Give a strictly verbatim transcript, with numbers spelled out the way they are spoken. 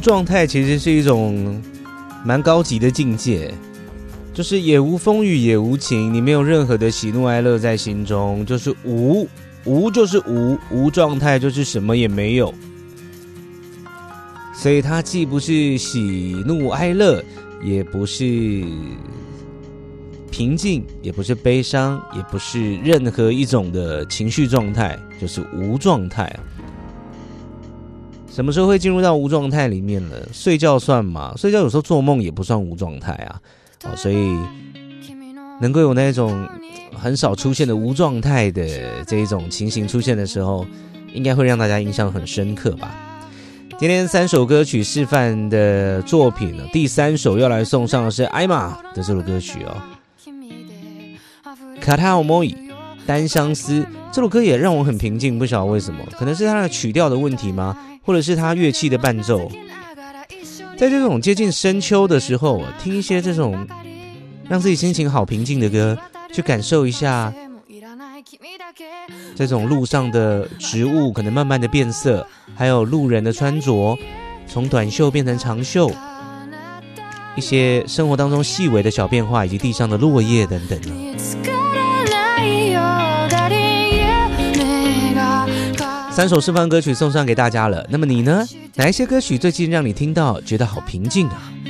无状态其实是一种蛮高级的境界，就是也无风雨也无晴，你没有任何的喜怒哀乐在心中，就是无，无就是无，无状态就是什么也没有。所以它既不是喜怒哀乐，也不是平静，也不是悲伤，也不是任何一种的情绪状态，就是无状态。什么时候会进入到无状态里面呢？睡觉算吗？睡觉有时候做梦也不算无状态啊。哦，所以能够有那种很少出现的无状态的这一种情形出现的时候，应该会让大家印象很深刻吧。今天三首歌曲示范的作品呢，第三首要来送上的是艾玛的这首歌曲哦，卡塔奥莫伊单相思。这首歌也让我很平静，不晓得为什么，可能是它的曲调的问题吗？或者是它乐器的伴奏？在这种接近深秋的时候，听一些这种让自己心情好平静的歌，去感受一下这种路上的植物可能慢慢的变色，还有路人的穿着从短袖变成长袖，一些生活当中细微的小变化，以及地上的落叶等等。三首示范歌曲送上给大家了，那么你呢？哪一些歌曲最近让你听到觉得好平静啊？